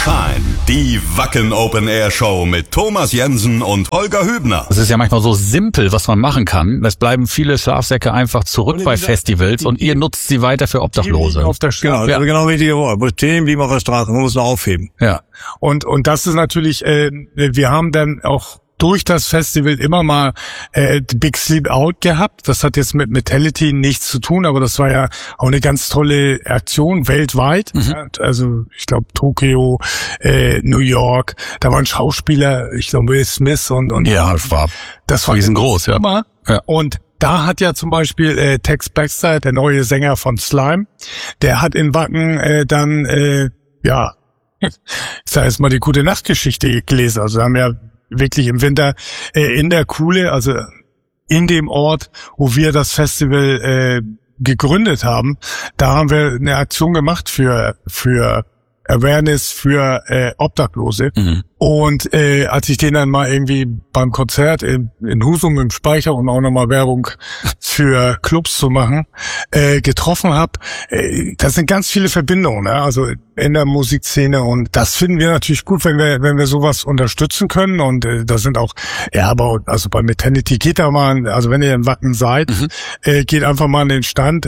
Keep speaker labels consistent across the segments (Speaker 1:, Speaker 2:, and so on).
Speaker 1: Shine, die Wacken Open Air Show mit Thomas Jensen und Holger Hübner.
Speaker 2: Es ist ja manchmal so simpel, was man machen kann. Es bleiben viele Schlafsäcke einfach zurück bei Festivals und ihr nutzt sie weiter für Obdachlose.
Speaker 3: Auf der Straße.
Speaker 4: Genau, genau richtige Wort. Themen liegen auf der Straße, man muss noch aufheben.
Speaker 2: Ja.
Speaker 3: Und das ist natürlich, wir haben dann auch durch das Festival immer mal Big Sleep Out gehabt. Das hat jetzt mit Metality nichts zu tun, aber das war ja auch eine ganz tolle Aktion weltweit. Ja, also ich glaube Tokio, New York, da waren Schauspieler, ich glaube Will Smith und
Speaker 2: Ja, das war riesengroß, ja.
Speaker 3: Ja. Und da hat ja zum Beispiel Tex Baxter, der neue Sänger von Slime, der hat in Wacken ich sag jetzt mal die gute Nachtgeschichte gelesen. Also wir haben ja wirklich im Winter in der Kuhle, also in dem Ort, wo wir das Festival gegründet haben, da haben wir eine Aktion gemacht für Awareness für Obdachlose. Und als ich den dann mal irgendwie beim Konzert in Husum im Speicher und auch nochmal Werbung für Clubs zu machen, getroffen habe, das sind ganz viele Verbindungen, ne? Also in der Musikszene, und das finden wir natürlich gut, wenn wir sowas unterstützen können. Und da sind auch, aber also bei Metality geht da mal, also wenn ihr in Wacken seid, geht einfach mal an den Stand,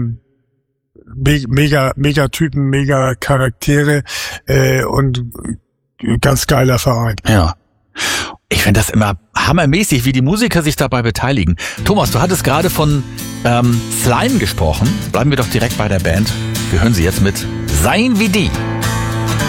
Speaker 3: mega Typen, mega Charaktere und ganz geiler Verein.
Speaker 2: Ja. Ich finde das immer hammermäßig, wie die Musiker sich dabei beteiligen. Thomas, du hattest gerade von Slime gesprochen. Bleiben wir doch direkt bei der Band. Wir hören sie jetzt mit Sein wie die.